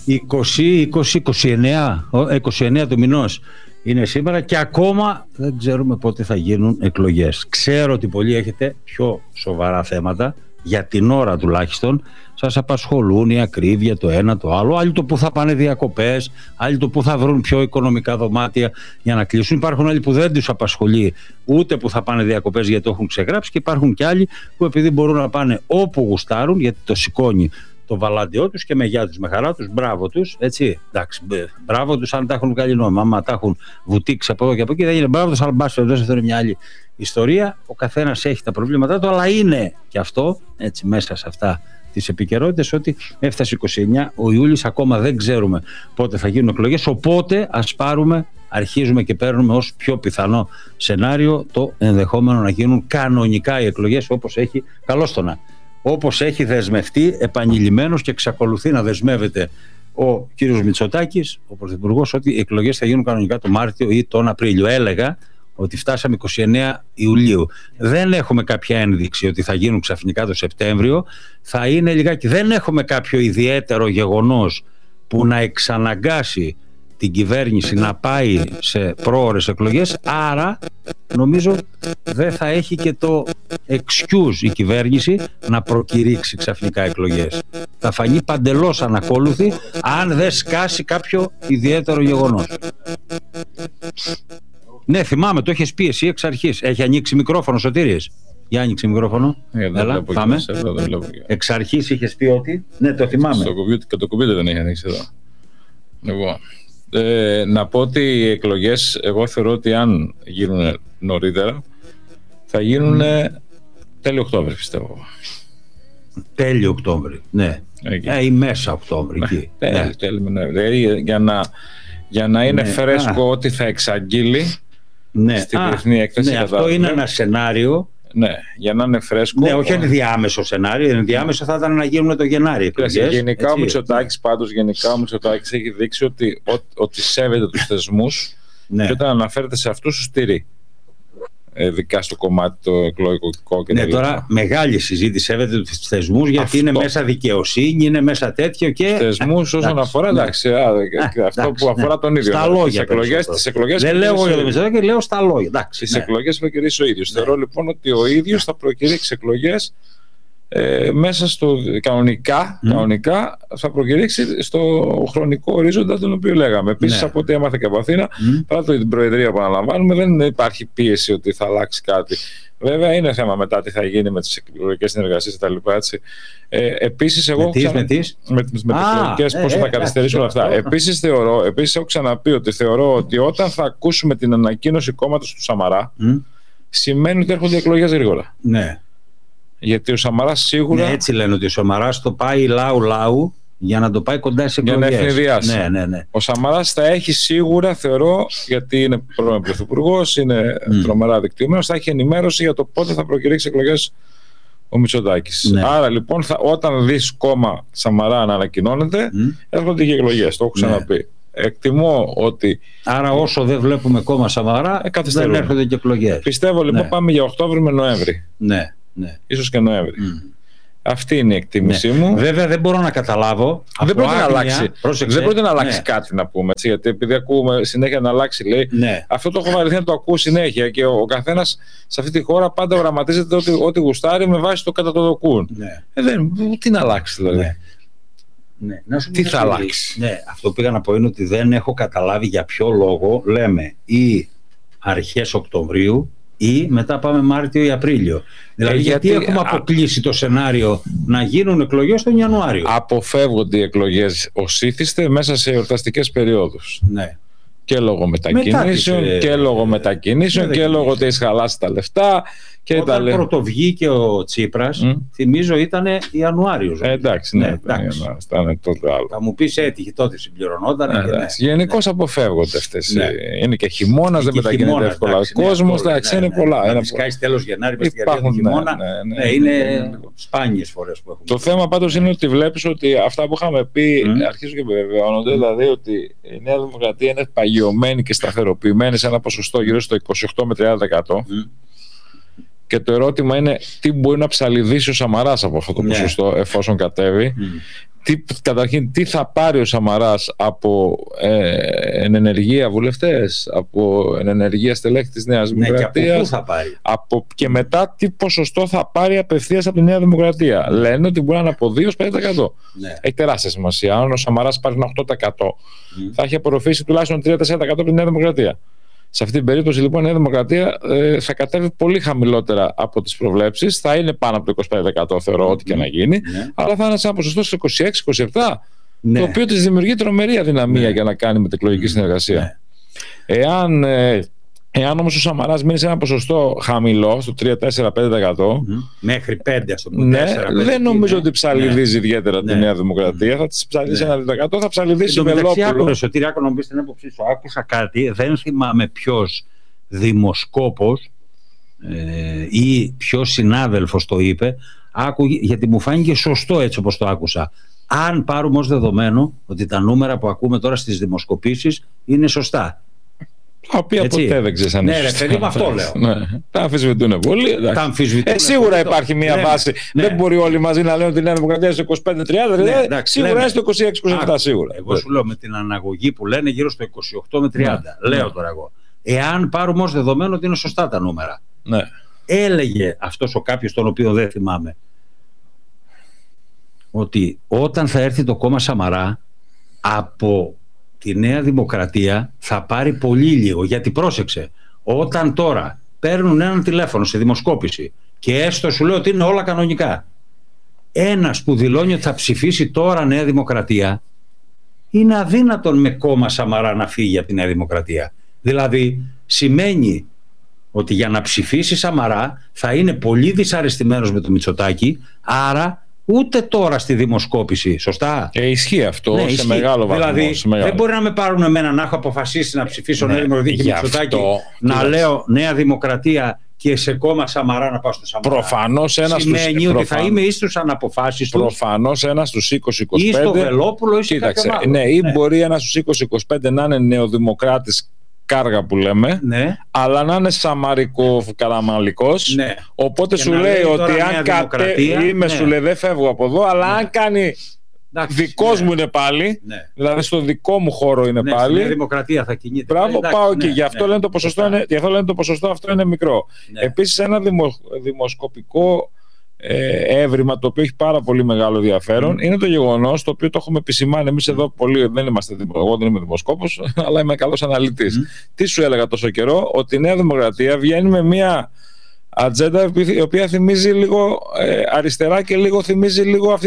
29 του μηνός είναι σήμερα και ακόμα δεν ξέρουμε πότε θα γίνουν εκλογές. Ξέρω ότι πολλοί έχετε πιο σοβαρά θέματα, για την ώρα τουλάχιστον σας απασχολούν η ακρίβεια, το ένα το άλλο, άλλοι το που θα πάνε διακοπές, άλλοι το που θα βρουν πιο οικονομικά δωμάτια για να κλείσουν. Υπάρχουν άλλοι που δεν τους απασχολεί ούτε που θα πάνε διακοπές γιατί το έχουν ξεγράψει, και υπάρχουν και άλλοι που επειδή μπορούν να πάνε όπου γουστάρουν, γιατί το σηκώνει το βαλάντιό τους και με γεια τους, με χαρά τους, μπράβο τους, έτσι, εντάξει, μπράβο τους αν τα έχουν βγάλει νόημα. Άμα τα έχουν βουτήξει από εδώ και από εκεί δεν είναι μπράβο τους, αλλά μπας περιπτώσει αυτό είναι μια άλλη ιστορία. Ο καθένας έχει τα προβλήματά του, αλλά είναι και αυτό, έτσι, μέσα σε αυτά τις επικαιρότητες, ότι έφτασε 29 ο Ιούλης, ακόμα δεν ξέρουμε πότε θα γίνουν εκλογές, οπότε ας πάρουμε, αρχίζουμε και παίρνουμε ως πιο πιθανό σενάριο το ενδεχόμενο να γίνουν κανονικά οι εκλογές, όπως έχει, καλώς το να, όπως έχει δεσμευτεί επανειλημμένος και εξακολουθεί να δεσμεύεται ο κύριος Μητσοτάκης, ο Πρωθυπουργός, ότι οι εκλογές θα γίνουν κανονικά το Μάρτιο ή τον Απρίλιο. Έλεγα ότι φτάσαμε 29 Ιουλίου. Δεν έχουμε κάποια ένδειξη ότι θα γίνουν ξαφνικά το Σεπτέμβριο. Θα είναι λιγάκι. Δεν έχουμε κάποιο ιδιαίτερο γεγονός που να εξαναγκάσει την κυβέρνηση να πάει σε πρόωρες εκλογές, άρα νομίζω δεν θα έχει και το excuse η κυβέρνηση να προκηρύξει ξαφνικά εκλογές. Θα φανεί παντελώς ανακόλουθη αν δεν σκάσει κάποιο ιδιαίτερο γεγονός. Ναι, θυμάμαι, το έχεις πει εσύ εξ αρχής. Έχει ανοίξει μικρόφωνο, Σωτήρης? Για άνοιξε μικρόφωνο. Έλα, πάμε. Εξ αρχής είχες πει ότι... Ναι, το θυμάμαι. Το κομπιούτερ δεν έχει ανοίξει εδώ. Λοιπόν, να πω ότι οι εκλογές, εγώ θεωρώ ότι αν γίνουν νωρίτερα, θα γίνουν τέλειο Οκτώβρη, πιστεύω. Τέλειο Οκτώβρη, ναι. Ή μέσα Οκτώβρη. Τέλειο, για να είναι φρέσκο ότι θα εξαγγείλει στην διεθνή έκθεση. Ναι, αυτό είναι ένα σενάριο. Ναι, για να είναι φρέσκο. Ναι, όχι ενδιάμεσο σενάριο. Ενδιάμεσο θα ήταν να γίνουν το Γενάρη. Γενικά ο Μητσοτάκης, έχει δείξει ότι σέβεται τους θεσμούς, και όταν αναφέρεται σε αυτούς τους στηρεί. Ειδικά στο κομμάτι το εκλογικό και ναι, τώρα μεγάλη συζήτηση σέβεται τους θεσμούς, γιατί είναι μέσα δικαιοσύνη, είναι μέσα τέτοιο και... Θεσμούς όσον αφορά, εντάξει, αυτό που αφορά τον ίδιο. Στα λόγια. Τις εκλογές δεν λέω για το Μητσοτάκη, λέω στα λόγια. Τις εκλογές θα προκυρήσει ο ίδιος. Θεωρώ λοιπόν ότι ο ίδιος θα προκυρήσει εκλογές μέσα στο κανονικά θα προκηρύξει στο χρονικό ορίζοντα τον οποίο λέγαμε. Επίσης, από ό,τι έμαθα και από Αθήνα, παρά την Προεδρία που αναλαμβάνουμε, δεν υπάρχει πίεση ότι θα αλλάξει κάτι. Βέβαια, είναι θέμα μετά τι θα γίνει με τις εκλογικές συνεργασίες κτλ. Επίσης, εγώ με τις εκλογικές, πώς θα καθυστερήσουν όλα αυτά. Επίσης, έχω ξαναπεί ότι θεωρώ ότι όταν θα ακούσουμε την ανακοίνωση κόμματος του Σαμαρά, σημαίνει ότι έρχονται εκλογές γρήγορα. Ναι. Γιατί ο Σαμαράς σίγουρα. Ναι, έτσι λένε ότι ο Σαμαράς το πάει λαού για να το πάει κοντά σε εκλογές. Για να ευνηδιάσει. Ναι. Ο Σαμαράς θα έχει σίγουρα, θεωρώ, γιατί είναι πρώην πρωθυπουργός, είναι τρομερά δικτυωμένος, θα έχει ενημέρωση για το πότε θα προκηρύξει εκλογές ο Μητσοτάκης. Ναι. Άρα λοιπόν, όταν δεις κόμμα Σαμαρά να ανακοινώνεται, έρχονται και εκλογές. Το έχω ξαναπεί. Εκτιμώ ότι. Άρα, όσο δεν βλέπουμε κόμμα Σαμαρά, δεν έρχονται και εκλογές. Πιστεύω λοιπόν πάμε για Οκτώβρη με Νοέμβρη. Ναι. Ίσως και Νοέμβρη. Αυτή είναι η εκτίμησή μου. Βέβαια δεν μπορώ να καταλάβω. Δεν πρόκειται να αλλάξει κάτι, να πούμε. Έτσι, γιατί επειδή ακούμε συνέχεια να αλλάξει, λέει. Ναι. Αυτό το έχω βαρεθεί να το ακούω συνέχεια, και ο καθένας σε αυτή τη χώρα πάντα οραματίζεται ό,τι γουστάρει με βάση το κατά το δοκούν. Ναι. Τι να αλλάξει δηλαδή. Ναι. Τι θα αλλάξει. Ναι. Αυτό που πήγα να πω είναι ότι δεν έχω καταλάβει για ποιο λόγο λέμε ή αρχές Οκτωβρίου ή μετά πάμε Μάρτιο ή Απρίλιο. Δηλαδή γιατί έχουμε αποκλείσει το σενάριο να γίνουν εκλογές τον Ιανουάριο. Αποφεύγονται οι εκλογές ως ήθιστε μέσα σε εορταστικές περιόδους. Ναι. Και λόγω μετακινήσεων και λόγω ότι έχει χαλάσει τα λεφτά. Και όταν πρωτοβγήκε ο Τσίπρας, θυμίζω ήταν Ιανουάριος. Εντάξει, ναι. Θα μου πεις έτυχε, τότε συμπληρωνόταν. Γενικώς αποφεύγονται αυτές. Είναι και χειμώνας, δεν μετακινείται εύκολα. Ο κόσμος, εντάξει, είναι πολλά. Να σκάσει τέλος Γενάρη, πες στην καρδιά του χειμώνα. Είναι σπάνιες φορές που έχουμε. Το θέμα πάντως είναι ότι βλέπεις ότι αυτά που είχαμε πει αρχίζουν και επιβεβαιώνονται. Δηλαδή ότι η Νέα Δημοκρατία είναι παγιωμένη και σταθεροποιημένη σε ένα ποσοστό γύρω στο 28 με 30%. Και το ερώτημα είναι τι μπορεί να ψαλιδίσει ο Σαμαράς από αυτό το ποσοστό εφόσον κατέβει. Καταρχήν, τι θα πάρει ο Σαμαράς από ενεργεία βουλευτές, από ενεργεία στελέχη της Νέας Δημοκρατίας, και από πού θα πάρει. Και μετά τι ποσοστό θα πάρει απευθείας από τη Νέα Δημοκρατία. Λένε ότι μπορεί να είναι από 2-5%. Έχει τεράστια σημασία. Αν ο Σαμαράς πάρει ένα 8%, θα έχει απορροφήσει τουλάχιστον 3-4% από τη Νέα Δημοκρατία. Σε αυτή την περίπτωση λοιπόν η Νέα Δημοκρατία θα κατέβει πολύ χαμηλότερα από τις προβλέψεις. Θα είναι πάνω από το 25%, θεωρώ, ό,τι και να γίνει, αλλά θα είναι σε ένα ποσοστό σε 26-27%, το οποίο της δημιουργεί τρομερή αδυναμία για να κάνει μετεκλογική συνεργασία. Εάν όμως ο Σαμαράς μείνει σε ένα ποσοστό χαμηλό, στο 3-4-5%, μέχρι 5%, στο 4%, δεν νομίζω ότι ψαλιδίζει ιδιαίτερα τη Νέα Δημοκρατία. Θα τη ψαλιδίσει ένα 2%, θα ψαλιδίσει Βελόπουλο. Σωτήρη, να μου πεις την άποψή σου. Άκουσα κάτι, δεν θυμάμαι ποιος δημοσκόπος ή ποιος συνάδελφος το είπε, γιατί μου φάνηκε σωστό έτσι όπως το άκουσα. Αν πάρουμε ως δεδομένο ότι τα νούμερα που ακούμε τώρα στις δημοσκοπήσεις είναι σωστά. Τα οποία ποτέ δεν ξέρεις αν είναι σωστά. Ναι, ρε παιδί, αυτό λέω. Τα αμφισβητούν πολύ. Σίγουρα υπάρχει μια βάση. Δεν μπορεί όλοι μαζί να λένε ότι η Νέα Δημοκρατία είναι στο 25-30. Σίγουρα είναι στο 26-27 σίγουρα. Εγώ σου λέω με την αναγωγή που λένε γύρω στο 28 με 30. Λέω τώρα εγώ. Εάν πάρουμε ως δεδομένο ότι είναι σωστά τα νούμερα. Έλεγε αυτός ο κάποιος, τον οποίο δεν θυμάμαι, ότι όταν θα έρθει το κόμμα Σαμαρά από τη Νέα Δημοκρατία θα πάρει πολύ λίγο. Γιατί πρόσεξε, όταν τώρα παίρνουν έναν τηλέφωνο σε δημοσκόπηση και έστω σου λέω ότι είναι όλα κανονικά, ένας που δηλώνει ότι θα ψηφίσει τώρα Νέα Δημοκρατία, είναι αδύνατον με κόμμα Σαμαρά να φύγει από τη Νέα Δημοκρατία. Δηλαδή σημαίνει ότι για να ψηφίσει Σαμαρά θα είναι πολύ δυσαρεστημένος με το Μητσοτάκη, άρα ούτε τώρα στη δημοσκόπηση, σωστά. Ισχύει αυτό, σε ισχύει. Μεγάλο βαθμό. Δηλαδή, δεν μπορεί να με πάρουν εμένα να έχω αποφασίσει να ψηφίσω Νέα Δημοκρατία και Μητσοτάκη, να λέω Νέα Δημοκρατία και σε κόμμα Σαμαρά να πάω στο Σαμαρά. Προφανώς ένας σημαίνει ότι θα είμαι ίστος αναποφάσεις του. Προφανώς ένας στους 20-25. Ή στο Βελόπουλο ή σε κάποιον άλλο. Ναι, ή μπορεί ένας στους 20-25 να είναι νεοδημοκράτης κάργα που λέμε, αλλά να είναι σαμαρικο-καραμαλικός. Οπότε σου λέει ότι αν σου λέει δεν φεύγω από εδώ, αλλά αν κάνει δικός μου είναι πάλι, δηλαδή στο δικό μου χώρο είναι πάλι. Στη Δημοκρατία θα κινείται. Μπράβο, πάω εκεί. Γι' αυτό λένε το ποσοστό αυτό είναι μικρό. Επίσης ένα δημοσκοπικό έβριμα το οποίο έχει πάρα πολύ μεγάλο ενδιαφέρον είναι το γεγονός, το οποίο το έχουμε επισημάνει εμείς εδώ πολύ, εγώ δεν είμαι δημοσκόπος, αλλά είμαι καλός αναλυτής. Τι σου έλεγα τόσο καιρό, ότι η Νέα Δημοκρατία βγαίνει με μια ατζέντα η οποία θυμίζει λίγο αριστερά και λίγο θυμίζει λίγο αυτή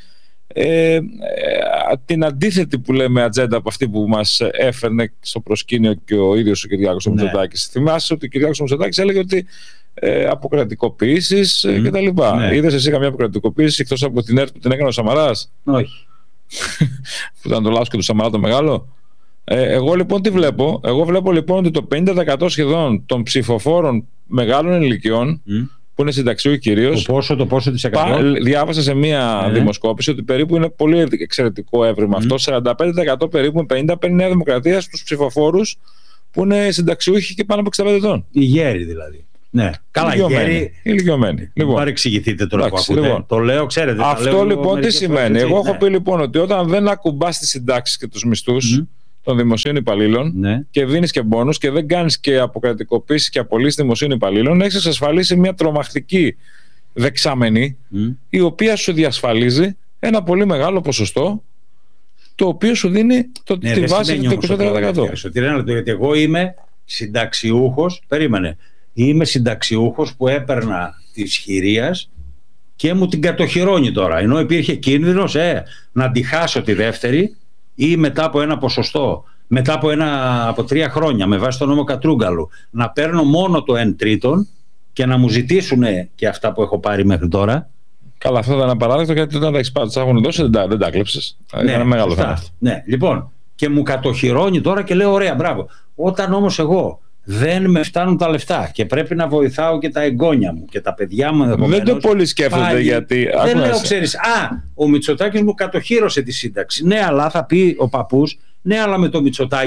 την αντίθετη που λέμε ατζέντα από αυτή που μας έφερνε στο προσκήνιο και ο ίδιος ο Κυριάκος Μητσοτάκης. Θυμάσαι ότι ο Κυριάκος Μητσοτάκης έλεγε ότι αποκρατικοποίησεις και τα λοιπά. Είδες εσύ καμιά αποκρατικοποίηση εκτός από την ΕΡΤ που την έκανε ο Σαμαράς? Όχι. Που ήταν το λάθος και του Σαμαρά το μεγάλο. Εγώ λοιπόν τι βλέπω? Εγώ βλέπω λοιπόν ότι το 50% σχεδόν των ψηφοφόρων μεγάλων ηλικιών, που είναι συνταξιούχοι κυρίως. Το πόσο της εκατό? Διάβασα σε μία δημοσκόπηση ότι περίπου είναι πολύ εξαιρετικό έβριμα αυτό. 45% περίπου με 50 παίρνει η Νέα Δημοκρατία στους ψηφοφόρους που είναι συνταξιούχοι και πάνω από 65 ετών. Οι γέροι δηλαδή. Ναι, καλά, ηλικιωμένοι. Λοιπόν, παρεξηγηθείτε τώρα που ακούτε. Λοιπόν, το λέω, ξέρετε. Αυτό λοιπόν τι σημαίνει? Εγώ έχω πει λοιπόν ότι όταν δεν ακουμπάς τις συντάξεις και τους μισθούς των δημοσίων υπαλλήλων και δίνεις και μπόνους και δεν κάνεις και αποκρατικοποίηση και απολύσεις δημοσίων υπαλλήλων, έχεις εξασφαλίσει μια τρομακτική δεξαμενή η οποία σου διασφαλίζει ένα πολύ μεγάλο ποσοστό, το οποίο σου δίνει τη βάση του 24%. Γιατί εγώ είμαι συνταξιούχος, περίμενε. Είμαι συνταξιούχος που έπαιρνα της χειρίας και μου την κατοχυρώνει τώρα. Ενώ υπήρχε κίνδυνος να τη χάσω τη δεύτερη ή μετά από ένα ποσοστό, μετά από 3 χρόνια με βάση τον νόμο Κατρούγκαλου, να παίρνω μόνο το 1/3 και να μου ζητήσουν και αυτά που έχω πάρει μέχρι τώρα. Καλά, αυτό ήταν απαράδεκτο, γιατί όταν τα έχεις πάρει, έχουν δώσει, δεν τα κλέψες. Ναι, ήταν μεγάλο θέμα. Ναι, λοιπόν, και μου κατοχυρώνει τώρα και λέω ωραία, μπράβο. Όταν όμως εγώ δεν με φτάνουν τα λεφτά και πρέπει να βοηθάω και τα εγγόνια μου και τα παιδιά μου ενδεχομένως. Δεν το πολύ σκέφτονται γιατί. Δεν λέω, ξέρεις, ο Μητσοτάκης μου κατοχύρωσε τη σύνταξη. Ναι, αλλά θα πει ο παππούς, ναι, αλλά με το Μητσοτάκη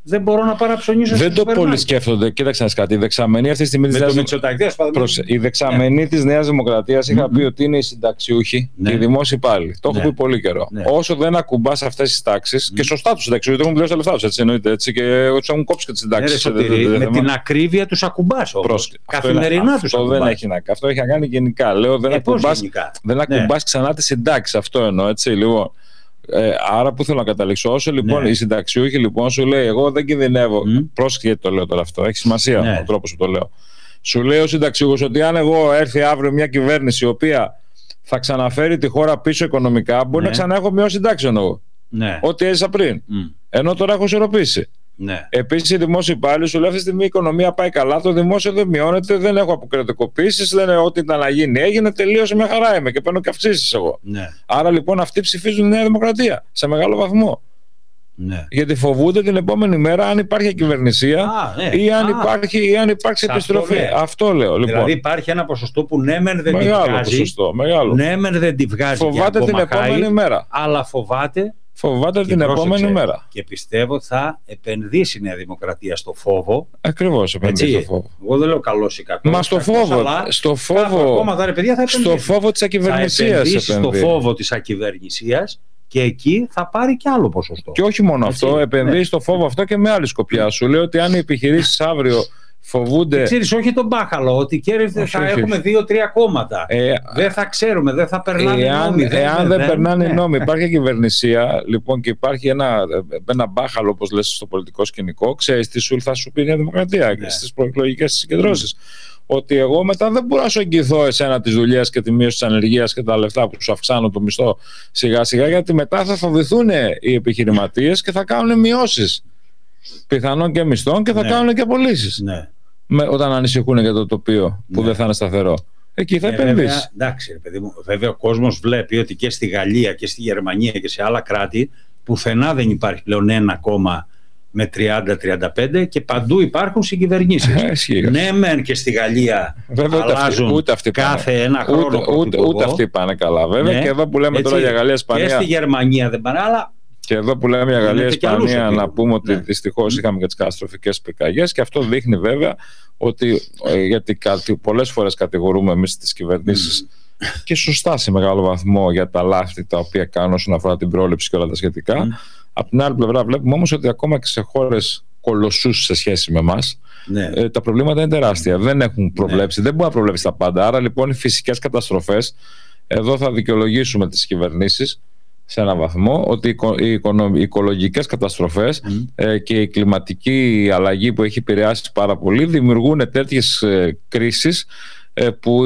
δεν μπορώ να παραψωνίσω. Δεν το πολύ σκέφτονται. Κοίταξε να κάτι. Η δεξαμενή αυτή τη στιγμή η δεξαμενή της Νέας Δημοκρατίας είχα πει ότι είναι οι συνταξιούχοι και οι δημόσιοι υπάλληλοι. Το έχω πει πολύ καιρό. Όσο δεν ακουμπάς αυτές τις τάξεις, και σωστά τους συνταξιούχοι, δεν έχουν πληρώσει τα λεφτά τους. Εννοείται έτσι, και τους έχουν κόψει και τις συντάξεις. Με την ακρίβεια τους ακουμπάς όμως. Καθημερινά τους ακουμπάς. Αυτό έχει να κάνει γενικά. Λέω δεν ακουμπάς ξανά τις συντάξεις. Αυτό εννοώ, έτσι λοιπόν. Άρα που θέλω να καταλήξω, όσο λοιπόν οι συνταξιούχοι λοιπόν σου λέει, εγώ δεν κινδυνεύω. Πρόσεχε γιατί το λέω τώρα αυτό, έχει σημασία ο τρόπος που το λέω. Σου λέει ο συνταξιούχος ότι αν εγώ έρθει αύριο μια κυβέρνηση η οποία θα ξαναφέρει τη χώρα πίσω οικονομικά, μπορεί να ξανά έχω μειώσει συντάξεων εγώ. Ό,τι έζησα πριν. Ενώ τώρα έχω ισορροπήσει. Επίσης, οι δημόσιοι υπάλληλοι σου λέει αυτή τη στιγμή η οικονομία πάει καλά, το δημόσιο δεν μειώνεται, δεν έχω αποκρατικοποίησεις, δεν είναι ό,τι ήταν να γίνει. Έγινε, τελείωσε, μια χαρά είμαι και παίρνω και αυξήσεις εγώ. Άρα λοιπόν αυτοί ψηφίζουν Νέα Δημοκρατία σε μεγάλο βαθμό. Γιατί φοβούνται την επόμενη μέρα αν υπάρχει κυβερνησία ή αν υπάρξει επιστροφή. Αυτό λέω. Λοιπόν. Δηλαδή υπάρχει ένα ποσοστό που ναι, μεν δεν τη βγάζει. Ναι, μεν δεν τη βγάζει. Φοβάται την επόμενη μέρα. Αλλά φοβάται την επόμενη μέρα. Και πιστεύω θα επενδύσει η Νέα Δημοκρατία στο φόβο. Ακριβώς, επενδύσει στο φόβο. Εγώ δεν λέω καλός ή κακός. Μα στο φόβο της ακυβερνησίας. Θα επενδύσει στο φόβο της ακυβερνησίας και εκεί θα πάρει και άλλο ποσοστό. Και όχι μόνο αυτό, επενδύει στο φόβο αυτό και με άλλη σκοπιά. Σου λέω ότι αν οι επιχειρήσεις αύριο φοβούνται. Ξέρεις, όχι τον μπάχαλο, ότι θα έχουμε 2-3 κόμματα. Δεν θα ξέρουμε, δεν θα περνάνε οι νόμοι. Εάν δεν περνάνε οι νόμοι, υπάρχει κυβερνησία λοιπόν, και υπάρχει ένα μπάχαλο, όπως λες, στο πολιτικό σκηνικό, ξέρεις τι θα σου πει η Νέα Δημοκρατία και στις προεκλογικές συγκεντρώσεις. Ότι εγώ μετά δεν μπορώ να σου εγγυηθώ εσένα τις δουλειές και τη μείωση της ανεργίας και τα λεφτά που σου αυξάνω το μισθό σιγά σιγά, γιατί μετά θα φοβηθούν οι επιχειρηματίες και θα κάνουν μειώσεις πιθανόν και μισθών και θα κάνουν και απολύσεις. Όταν ανησυχούν για το τοπίο που δεν θα είναι σταθερό. Εκεί θα επενδύσει. Εντάξει, ρε παιδί μου, βέβαια ο κόσμος βλέπει ότι και στη Γαλλία και στη Γερμανία και σε άλλα κράτη πουθενά δεν υπάρχει πλέον ένα κόμμα με 30-35 και παντού υπάρχουν συγκυβερνήσεις. Ναι, μεν και στη Γαλλία αλλάζουν κάθε ένα χρόνο. Ούτε αυτοί πάνε καλά, βέβαια. Και εδώ που λέμε τώρα για Γαλλία-Ισπανία. Και στη Γερμανία δεν πάνε, αλλά. Και εδώ που λέμε για Γαλλία-Ισπανία, να πούμε ότι δυστυχώς είχαμε και τις καταστροφικές πυρκαγιές, και αυτό δείχνει βέβαια ότι, γιατί πολλές φορές κατηγορούμε εμείς τις κυβερνήσεις και σωστά σε μεγάλο βαθμό για τα λάθη τα οποία κάνουν όσον αφορά την πρόληψη και όλα τα σχετικά. Από την άλλη πλευρά βλέπουμε όμως ότι ακόμα και σε χώρες κολοσσούς σε σχέση με εμάς, τα προβλήματα είναι τεράστια. Δεν έχουν προβλέψει, δεν μπορεί να προβλέψει τα πάντα. Άρα λοιπόν οι φυσικές καταστροφές, εδώ θα δικαιολογήσουμε τις κυβερνήσεις σε έναν βαθμό, ότι οι οικολογικές καταστροφές και η κλιματική αλλαγή που έχει επηρεάσει πάρα πολύ δημιουργούν τέτοιες κρίσεις που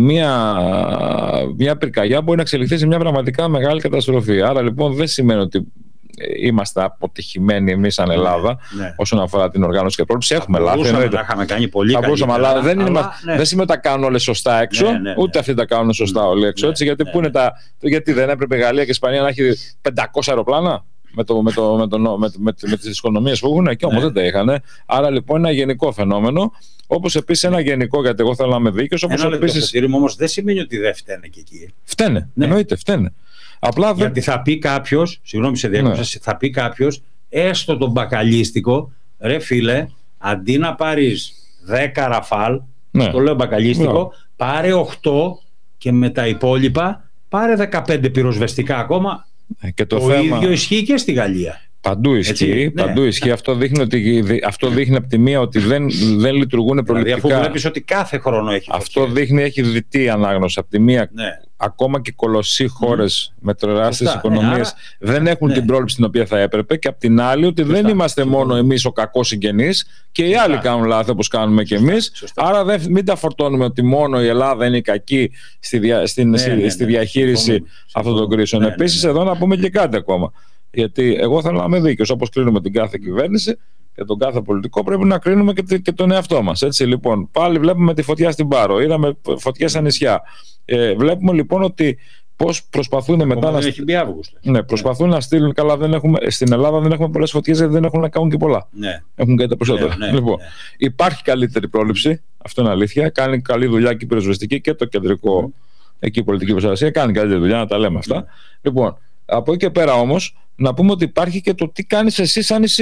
μια πυρκαγιά μπορεί να εξελιχθεί σε μια πραγματικά μεγάλη καταστροφή. Άρα λοιπόν δεν σημαίνει ότι είμαστε αποτυχημένοι εμείς σαν Ελλάδα όσον αφορά την οργάνωση και πρόληψη. Έχουμε λάθη. Θα είχαμε κάνει πολύ καλύτερα. Αλλά δεν σημαίνει ότι τα κάνουν όλες σωστά έξω, ούτε αυτοί τα κάνουν σωστά όλοι έξω. Έτσι, γιατί δεν έπρεπε η Γαλλία και η Ισπανία να έχει 500 αεροπλάνα με τις οικονομίες που έχουν, και όμως δεν τα είχαν. Άρα λοιπόν είναι ένα γενικό φαινόμενο. Όπως επίσης ένα γενικό, γιατί εγώ θέλω να είμαι δίκαιος. Όμως δεν σημαίνει ότι δεν φταίνε και εκεί. Φταίνε, εννοείται, φταίνε. Απλά γιατί θα πει κάποιος, συγγνώμη σε διάκοψα, θα πει κάποιος, έστω τον μπακαλίστικο, ρε φίλε, αντί να πάρεις 10 ραφάλ, το λέω μπακαλίστικο, πάρε 8 και με τα υπόλοιπα πάρε 15 πυροσβεστικά ακόμα. Και το ίδιο ισχύει και στη Γαλλία. Παντού ισχύει. Παντού ισχύει. Αυτό δείχνει από τη μία ότι δεν λειτουργούν προληπτικά. Δηλαδή, αφού βλέπεις ότι κάθε χρόνο έχει. Αυτό δείχνει, έχει διτή ανάγνωση. Από τη μία, ακόμα και κολοσσοί χώρες με τεράστιες οικονομίες δεν έχουν την πρόληψη την οποία θα έπρεπε. Και από την άλλη, ότι δεν είμαστε μόνο εμείς ο κακός συγγενής, και οι άλλοι κάνουν λάθη όπως κάνουμε και εμείς. Άρα μην τα φορτώνουμε ότι μόνο η Ελλάδα είναι η κακή στη διαχείριση αυτών των κρίσεων. Επίσης, εδώ να πούμε και κάτι ακόμα. Γιατί εγώ θέλω να είμαι δίκαιος. Όπως κρίνουμε την κάθε κυβέρνηση και τον κάθε πολιτικό, πρέπει να κρίνουμε και τον εαυτό μας. Έτσι λοιπόν, πάλι βλέπουμε τη φωτιά στην Πάρο, είδαμε φωτιές στα νησιά. Βλέπουμε λοιπόν ότι πώς προσπαθούν μετά προσπαθούν να στείλουν. Καλά, στην Ελλάδα δεν έχουμε πολλές φωτιές, γιατί δεν έχουν να κάνουν και πολλά. Έχουν κάνει τα περισσότερα. Λοιπόν, υπάρχει καλύτερη πρόληψη, αυτό είναι αλήθεια. Κάνει καλή δουλειά και η πυροσβεστική και το κεντρικό εκεί πολιτική προστασία. Κάνει καλύτερη δουλειά, να τα λέμε αυτά. Λοιπόν, από εκεί και πέρα όμως, να πούμε ότι υπάρχει και το τι κάνεις εσύ σαν νησί.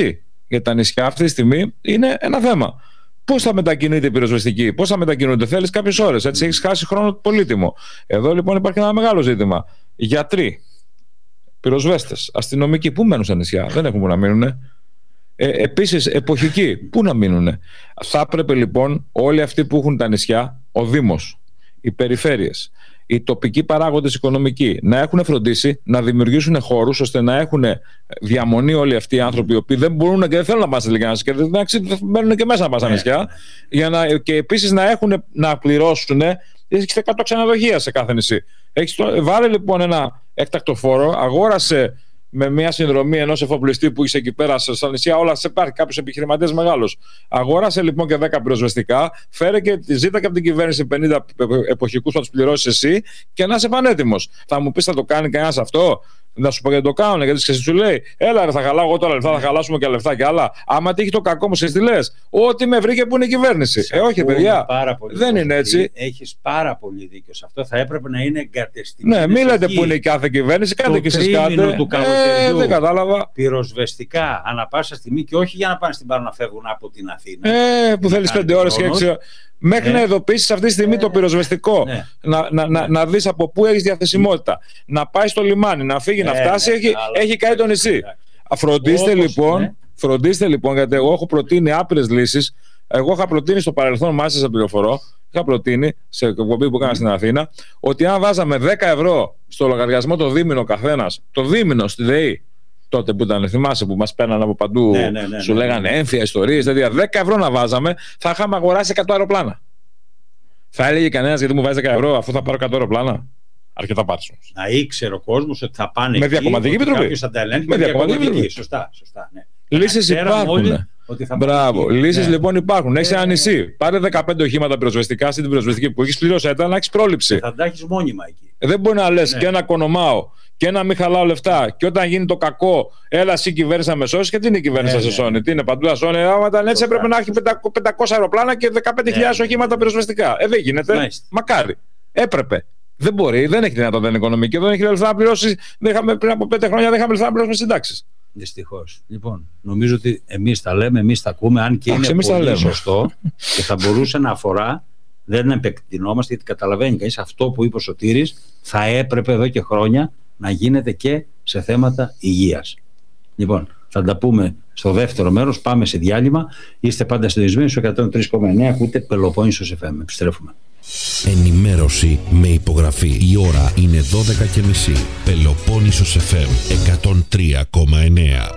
για τα νησιά αυτή τη στιγμή είναι ένα θέμα. Πώς θα μετακινείται η πυροσβεστική, πώς θα μετακινούνται, θέλεις κάποιες ώρες, έτσι έχεις χάσει χρόνο πολύτιμο. Εδώ λοιπόν υπάρχει ένα μεγάλο ζήτημα. Γιατροί, πυροσβέστες, αστυνομικοί, πού μένουν στα νησιά, δεν έχουν που να μείνουν. Επίσης, εποχικοί, πού να μείνουν. Θα έπρεπε λοιπόν όλοι αυτοί που έχουν τα νησιά, ο Δήμος, οι περιφέρειες, οι τοπικοί παράγοντες οικονομικοί, να έχουν φροντίσει να δημιουργήσουν χώρους ώστε να έχουν διαμονή όλοι αυτοί οι άνθρωποι οι οποίοι δεν μπορούν και δεν θέλουν να πάνε σε λιγάνες και δεν μένουν και μέσα να πάνε στα νησιά, και επίσης να πληρώσουν. Έχεις 100 ξενοδοχεία σε κάθε νησί. Βάλε λοιπόν ένα έκτακτο φόρο, αγόρασε με μια συνδρομή ενός εφοπλιστή που είσαι εκεί πέρα στα νησιά, όλα σε υπάρχει, κάποιος επιχειρηματίας μεγάλος. Αγόρασε λοιπόν και 10 πυροσβεστικά, φέρε και ζήτα και από την κυβέρνηση 50 εποχικούς να τους πληρώσεις εσύ και να είσαι πανέτοιμος. Θα μου πεις, θα το κάνει κανένας αυτό? Να σου πω γιατί το κάνουν, γιατί σου λέει, έλα ρε, θα χαλάω εγώ τώρα λεφτά, θα χαλάσουμε και λεφτά και άλλα. Άμα τύχει το κακό μου, σε τι λες? Ό,τι με βρήκε που είναι η κυβέρνηση. Όχι, παιδιά, δεν είναι έτσι. Έχεις πάρα πολύ δίκιο σε αυτό. Θα έπρεπε να είναι εγκατεστημένο. Ναι, μην λέτε που είναι η κάθε κυβέρνηση, κάντε και εσείς κάτι. Δεν κατάλαβα. Πυροσβεστικά ανά πάσα στιγμή, και όχι για να πάνε στην Πάρο να φεύγουν από την Αθήνα. Που θέλεις 5 ώρες και 6 ώρες. Μέχρι να ειδοποιήσεις αυτή τη στιγμή το πυροσβεστικό, να δεις από πού έχεις διαθεσιμότητα, να πάει στο λιμάνι, να φύγει, να φτάσει, έχει καεί το νησί. Φροντίστε λοιπόν, γιατί εγώ έχω προτείνει άπειρες λύσεις. Εγώ είχα προτείνει στο παρελθόν, μάλιστα σε πληροφορώ, είχα προτείνει σε εκπομπή που έκανα στην Αθήνα, ότι αν βάζαμε 10 ευρώ στο λογαριασμό το δίμηνο καθένας, το δίμηνο στη ΔΕΗ, τότε που ήταν, θυμάσαι που μας παίρνανε από παντού, σου λέγανε έμφυα ιστορίες, δηλαδή 10 ευρώ να βάζαμε, θα είχαμε αγοράσει 100 αεροπλάνα. Θα έλεγε κανένας, γιατί μου βάζει 10 ευρώ, αφού θα πάρω 100 αεροπλάνα? Αρκετά πάρεις όμως. Να ήξερε ο κόσμος ότι θα πάνε με διακομματική επιτροπή. Με διακομματική επιτροπή. Σωστά, ναι. Λύσεις υπάρχουν. Μπράβο. Λύσεις λοιπόν υπάρχουν. Έχεις ένα νησί. Πάρε 15 οχήματα πυροσβεστικά στην πυροσβεστική που έχεις πληρώσει, να έχεις πρόληψη. Θα τα έχεις μόνιμα εκεί. Δεν μπορεί να λες και να κονομάω και να μην χαλάω λεφτά. Και όταν γίνει το κακό, έλα εσύ κυβέρνηση να με σώσει. Και τι είναι η κυβέρνηση να σε σώνει? Τι είναι παντού να σώνει? Άμα ήταν έτσι, έπρεπε να έχει 500 αεροπλάνα και 15.000 οχήματα πυροσβεστικά. Δεν γίνεται. Μακάρι. Έπρεπε. Δεν μπορεί, δεν έχει δυνατότητα οικονομική, δεν έχει λεφτά να πληρώσει. Πριν από 5 χρόνια δεν είχαμε λεφτά να πληρώσουμε συντάξεις. Δυστυχώς. Λοιπόν, νομίζω ότι εμείς τα λέμε, εμείς τα ακούμε, αν και είναι πολύ σωστό και θα μπορούσε να αφορά, δεν επεκτηνόμαστε, γιατί καταλαβαίνει κανείς αυτό που είπε ο Σωτήρης, θα έπρεπε εδώ και χρόνια να γίνεται και σε θέματα υγείας. Λοιπόν, θα τα πούμε στο δεύτερο μέρος, πάμε σε διάλειμμα. Είστε πάντα συντονισμένοι στο 103,9, ακούτε Πελοπόννησος FM. Επιστρέφουμε. Ενημέρωση με υπογραφή. Η ώρα είναι 12:30. Πελοπόννησος FM 103,9.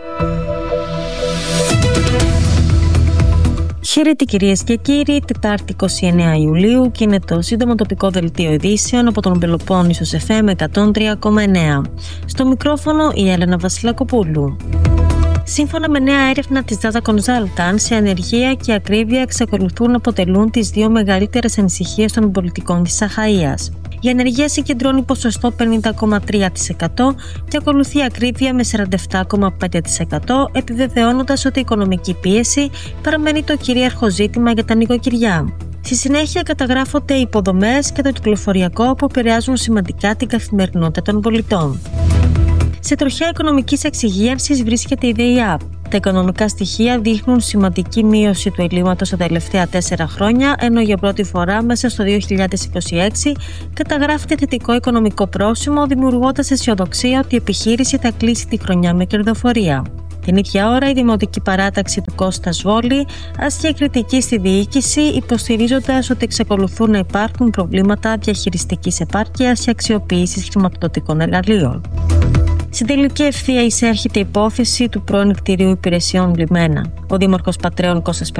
Χαίρετε κυρίες και κύριοι, Τετάρτη 29 Ιουλίου και είναι το σύντομο τοπικό δελτίο ειδήσεων από τον Πελοπόννησος FM 103,9. Στο μικρόφωνο η Έλενα Βασιλακοπούλου. Σύμφωνα με νέα έρευνα της Data Consultants, η ανεργία και η ακρίβεια εξακολουθούν να αποτελούν τις δύο μεγαλύτερες ανησυχίες των πολιτικών της Αχαΐας. Η ανεργία συγκεντρώνει ποσοστό 50,3% και ακολουθεί η ακρίβεια με 47,5%, επιβεβαιώνοντας ότι η οικονομική πίεση παραμένει το κυρίαρχο ζήτημα για τα νοικοκυριά. Στη συνέχεια καταγράφονται οι υποδομές και το κυκλοφοριακό που επηρεάζουν σημαντικά την καθημερινότητα των πολιτών. Σε τροχιά οικονομικής εξυγίανσης βρίσκεται η ΔΕΙΑΠ. Τα οικονομικά στοιχεία δείχνουν σημαντική μείωση του ελλείμματος τα τελευταία 4 χρόνια, ενώ για πρώτη φορά μέσα στο 2026 καταγράφεται θετικό οικονομικό πρόσημο, δημιουργώντας αισιοδοξία ότι η επιχείρηση θα κλείσει τη χρονιά με κερδοφορία. Την ίδια ώρα, η Δημοτική Παράταξη του Κώστα Βόλη άσκησε κριτική στη διοίκηση, υποστηρίζοντας ότι εξακολουθούν να υπάρχουν προβλήματα διαχειριστικής επάρκειας και αξιοποίησης χρηματοδοτικών εργαλείων. Στην τελική ευθεία εισέρχεται η υπόθεση του πρώην κτηρίου υπηρεσιών Λιμένα. Ο Δήμαρχος Πατρέων Κώστας